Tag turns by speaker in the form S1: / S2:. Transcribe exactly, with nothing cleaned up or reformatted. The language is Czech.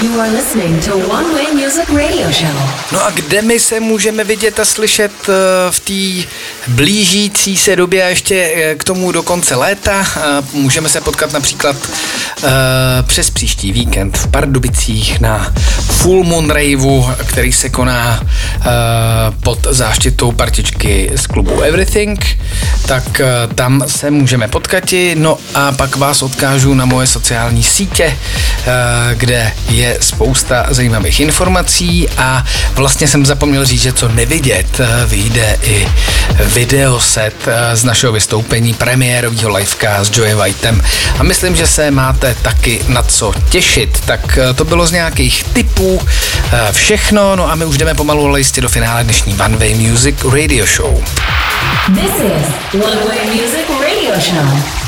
S1: You are listening to One Way Music Radio Show.
S2: No a kde my se můžeme vidět a slyšet v té blížící se době a ještě k tomu do konce léta? Můžeme se potkat například přes příští víkend v Pardubicích na Full Moon Raveu, který se koná pod záštitou partičky z klubu Everything, tak tam se můžeme potkati. No a pak vás odkážu na moje sociální sítě, kde je spousta zajímavých informací a vlastně jsem zapomněl říct, že co nevidět, vyjde i videoset z našeho vystoupení premiérového liveka s Joey Whitem a myslím, že se máte taky na co těšit. Tak to bylo z nějakých tipů všechno, no a my už jdeme pomalu ale jistě do finále dnešní One Way Music Radio Show.
S1: This is One Way Music Radio Show.